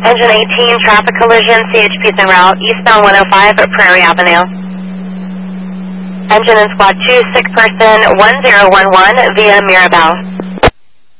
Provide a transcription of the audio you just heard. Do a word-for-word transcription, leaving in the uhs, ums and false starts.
Engine eighteen, traffic collision, C H P's en route, eastbound one oh five at Prairie Avenue. Engine in squad two, sick person one zero one one via Mirabel.